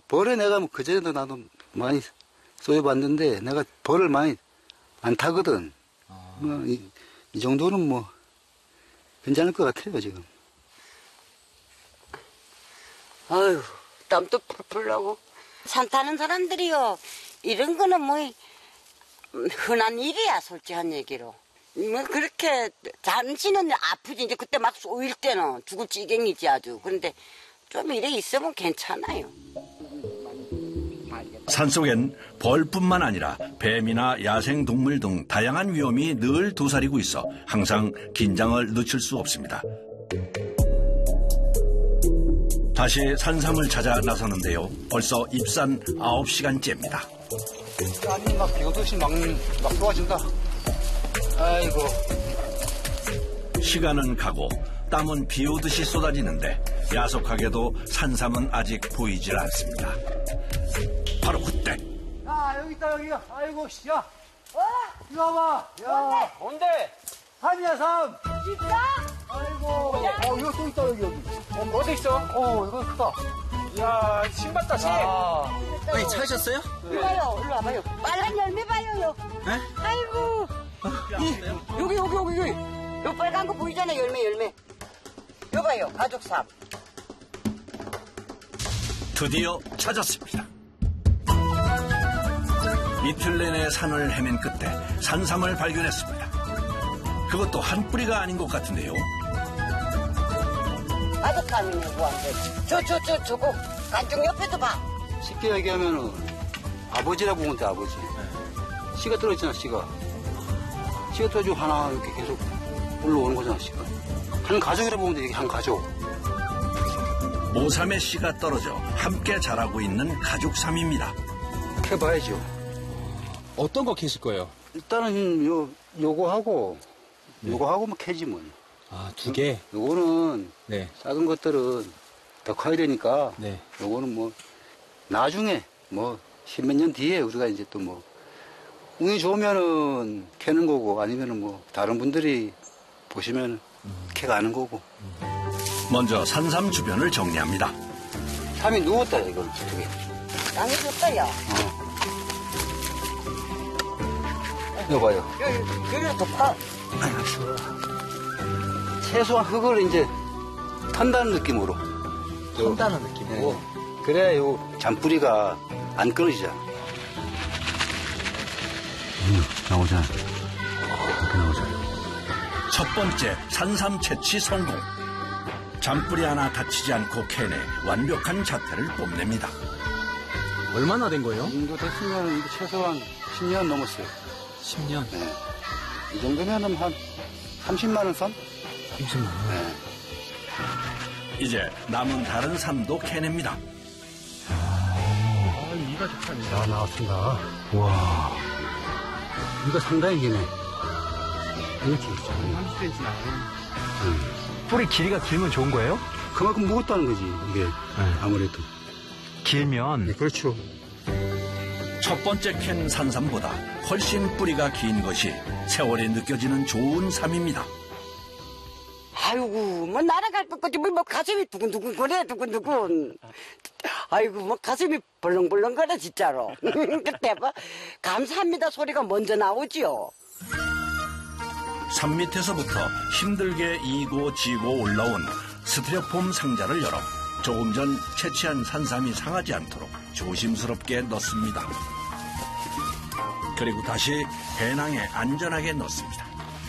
벌에 내가 뭐 그전에도 나도 많이 쏘여봤는데 내가 벌을 많이 안 타거든. 이 정도는 뭐 괜찮을 것 같아요 지금. 아유, 땀도 펄펄 나고. 산 타는 사람들이요, 이런 거는 뭐 흔한 일이야, 솔직한 얘기로. 뭐 그렇게 잠시는 아프지. 이제 그때 막 쏘일 때는 죽을 지경이지 아주. 그런데 좀 이래 있으면 괜찮아요. 산속엔 벌뿐만 아니라 뱀이나 야생동물 등 다양한 위험이 늘 도사리고 있어 항상 긴장을 늦출 수 없습니다. 다시 산삼을 찾아 나서는데요. 벌써 입산 9시간째입니다. 아니 막 비오듯이 막 쏟아진다. 아이고. 시간은 가고 땀은 비 오듯이 쏟아지는데 야속하게도 산삼은 아직 보이질 않습니다. 바로 그때. 야 여기 있다 여기가. 아이고 야. 이리 와봐. 야. 뭔데? 삼이야 삼. 진짜? 아이고. 이거 또 있다 여기. 어디 있어? 이거 크다. 이야, 신봤다, 신. 아니, 찾으셨어요? 이리 와요, 일로 와봐요. 빨간 열매 봐요. 네? 아이고. 여기. 요 빨간 거 보이잖아요, 열매. 요 봐요, 가족삼. 드디어 찾았습니다. 이틀 내내 산을 헤맨 끝에 산삼을 발견했습니다. 그것도 한 뿌리가 아닌 것 같은데요. 가족삼이네, 뭐한테. 저거, 간중 옆에도 봐. 쉽게 얘기하면은 아버지라고 보면 돼 아버지. 씨가 떨어졌잖아 씨가. 씨가 떨어지고 하나 이렇게 계속 올라오는 거잖아 씨가. 한 가족이라고 보면 돼 이게 한 가족. 모삼의 씨가 떨어져 함께 자라고 있는 가족삼입니다. 캐봐야죠. 어떤 거 캐실 거예요? 일단은 요거하고 뭐 캐지 뭐. 아, 2개? 요거는 네. 작은 것들은 더 커야 되니까 네. 요거는 뭐 나중에 뭐 십몇 년 뒤에 우리가 이제 또 뭐 운이 좋으면은 캐는 거고 아니면은 뭐 다른 분들이 보시면 캐가는 거고. 먼저 산삼 주변을 정리합니다. 삼이 누웠다 이걸 2개. 땅에 줬어요. 이거 봐요. 여기로 더 파. 최소한 흙을 이제 턴다는 느낌으로. 한다는 느낌으로? 네. 그래야 요 잔뿌리가 안 끊어지잖아. 나오잖아. 이렇게 나오잖아. 첫 번째 산삼 채취 성공. 잔뿌리 하나 다치지 않고 캐내 완벽한 자태를 뽐냅니다. 얼마나 된 거예요? 이 정도 됐으면 이제 최소한 10년 넘었어요. 10년. 네. 이 정도면은 한 30만 원 선? 30만 원. 네. 이제 남은 다른 삼도 캐냅니다. 이가 좋다니. 다 나왔습니다. 와. 이거 상당히 기네. 이렇게 있죠. 30cm 나와요. 뿌리 길이가 길면 좋은 거예요? 그만큼 무겁다는 거지, 이게. 아무래도. 길면? 네, 그렇죠. 첫 번째 캔 산삼보다 훨씬 뿌리가 긴 것이 세월이 느껴지는 좋은 삼입니다. 아이고, 뭐 날아갈 것 같지. 뭐 가슴이 두근두근 거려, 두근두근. 아이고, 뭐 가슴이 벌렁벌렁 거려, 진짜로. 그때 뭐, 감사합니다 소리가 먼저 나오지요. 산 밑에서부터 힘들게 이고 지고 올라온 스티로폼 상자를 열어 조금 전 채취한 산삼이 상하지 않도록 조심스럽게 넣습니다. 그리고 다시 배낭에 안전하게 넣습니다.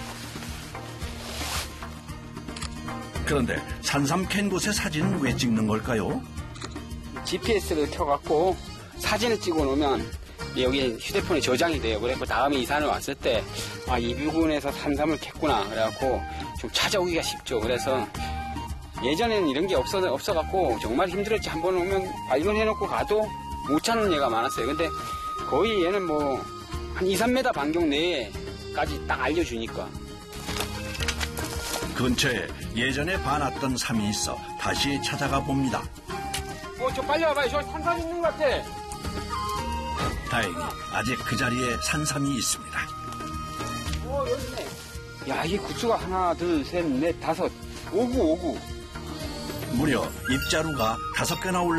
그런데 산삼 캔 곳의 사진은 왜 찍는 걸까요? GPS를 켜갖고 사진을 찍어 놓으면 여기 휴대폰에 저장이 돼요. 그래서 다음에 이 산을 왔을 때, 이 부근에서 산삼을 캤구나. 그래갖고 좀 찾아오기가 쉽죠. 그래서 예전에는 이런 게 없어갖고 정말 힘들었지. 한 번 오면 발견해놓고 가도 못 찾는 얘가 많았어요. 근데 거의 얘는 뭐 한 2, 3m 반경 내에까지 딱 알려주니까. 근처에 예전에 봐놨던 삼이 있어 다시 찾아가 봅니다. 저 빨리 와봐요. 저 산삼 있는 것 같아. 다행히 아직 그 자리에 산삼이 있습니다. 여기 있네. 야, 이게 구수가 하나, 둘, 셋, 넷, 다섯. 5구. 무려 입자루가 5개나 올라